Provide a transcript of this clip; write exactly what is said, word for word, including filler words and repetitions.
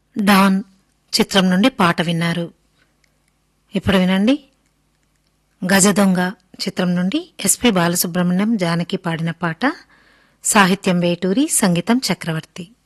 Don చిత్రం నుండి పాట విన్నారు. ఇప్పుడు వినండి గజదొంగ చిత్రం నుండి ఎస్పి బాలసుబ్రహ్మణ్యం జానకి పాడిన పాట. సాహిత్యం వేటూరి, సంగీతం చక్రవర్తి.